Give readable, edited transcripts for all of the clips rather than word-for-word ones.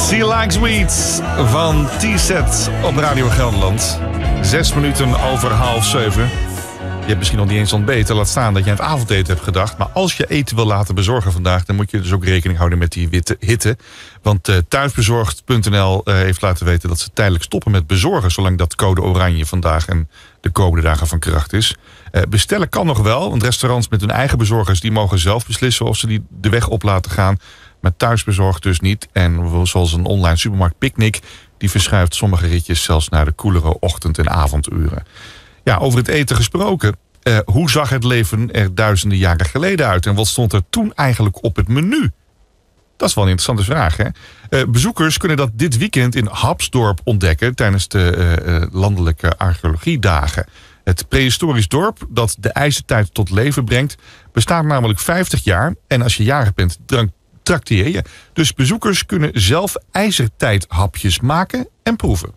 She Likes Weed van T-Set op Radio Gelderland. 6 minuten over 6:30. Je hebt misschien nog niet eens ontbeten. Laat staan dat je aan het avondeten hebt gedacht. Maar als je eten wil laten bezorgen vandaag, dan moet je dus ook rekening houden met die hitte. Want thuisbezorgd.nl heeft laten weten dat ze tijdelijk stoppen met bezorgen, zolang dat code oranje vandaag en de komende dagen van kracht is. Bestellen kan nog wel, want restaurants met hun eigen bezorgers die mogen zelf beslissen of ze die de weg op laten gaan. Maar thuisbezorgd dus niet. En zoals een online supermarkt Picnic, die verschuift sommige ritjes zelfs naar de koelere ochtend- en avonduren. Ja, over het eten gesproken. Hoe zag het leven er duizenden jaren geleden uit? En wat stond er toen eigenlijk op het menu? Dat is wel een interessante vraag, hè? Bezoekers kunnen dat dit weekend in Hapsdorp ontdekken tijdens de landelijke archeologiedagen. Het prehistorisch dorp dat de ijzertijd tot leven brengt, bestaat namelijk 50 jaar. En als je jarig bent, trakteer je. Dus bezoekers kunnen zelf ijzertijdhapjes maken en proeven.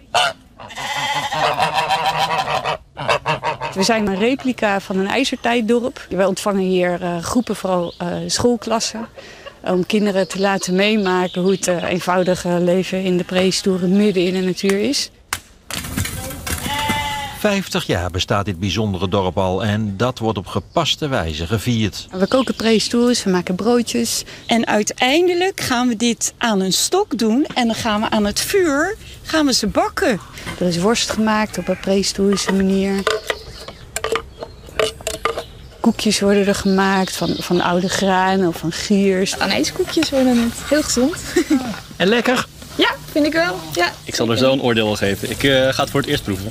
We zijn een replica van een ijzertijddorp. Wij ontvangen hier groepen, vooral schoolklassen. Om kinderen te laten meemaken hoe het eenvoudige leven in de prehistorie midden in de natuur is. 50 jaar bestaat dit bijzondere dorp al en dat wordt op gepaste wijze gevierd. We koken prehistorisch, we maken broodjes. En uiteindelijk gaan we dit aan een stok doen en dan gaan we aan het vuur ze bakken. Er is worst gemaakt op een prehistorische manier. Koekjes worden er gemaakt van oude graan of van giers. Anijskoekjes worden het. Heel gezond. En lekker? Ja, vind ik wel. Ja, ik zal er zo een oordeel wel geven. Ik ga het voor het eerst proeven.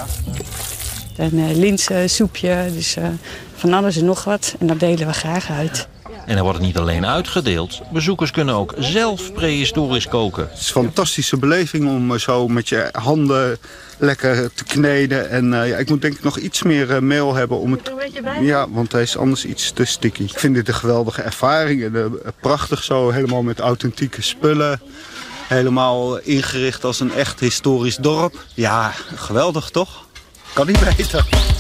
Een linzensoepje, dus van alles en nog wat. En dat delen we graag uit. En er wordt het niet alleen uitgedeeld. Bezoekers kunnen ook zelf prehistorisch koken. Het is een fantastische beleving om zo met je handen lekker te kneden. En ik moet denk ik nog iets meer meel hebben om het. Ja, want hij is anders iets te sticky. Ik vind dit een geweldige ervaring. En, prachtig zo, helemaal met authentieke spullen. Helemaal ingericht als een echt historisch dorp. Ja, geweldig toch? Kan niet beter.